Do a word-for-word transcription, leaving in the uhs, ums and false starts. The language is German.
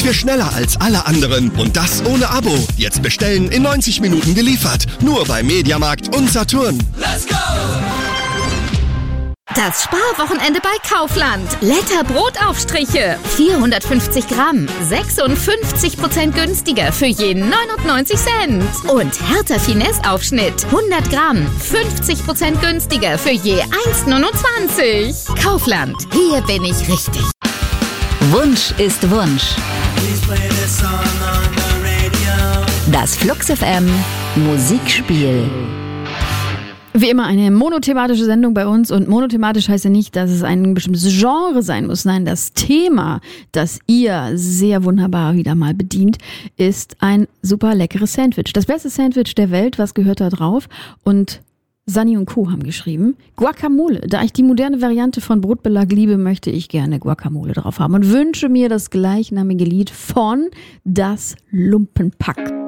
ihr schneller als alle anderen. Und das ohne Abo. Jetzt bestellen, in neunzig Minuten geliefert. Nur bei Mediamarkt und Saturn. Let's go! Das Sparwochenende bei Kaufland. Letter Brotaufstriche. vierhundertfünfzig Gramm. sechsundfünfzig Prozent günstiger für je neunundneunzig Cent. Und Hertha Finesse Aufschnitt. hundert Gramm. fünfzig Prozent günstiger für je eins neunundzwanzig. Kaufland. Hier bin ich richtig. Wunsch ist Wunsch. Das Flux F M Musikspiel. Wie immer eine monothematische Sendung bei uns, und monothematisch heißt ja nicht, dass es ein bestimmtes Genre sein muss. Nein, das Thema, das ihr sehr wunderbar wieder mal bedient, ist ein super leckeres Sandwich. Das beste Sandwich der Welt, was gehört da drauf? Und Sunny und Co. haben geschrieben, Guacamole. Da ich die moderne Variante von Brotbelag liebe, möchte ich gerne Guacamole drauf haben und wünsche mir das gleichnamige Lied von Das Lumpenpack.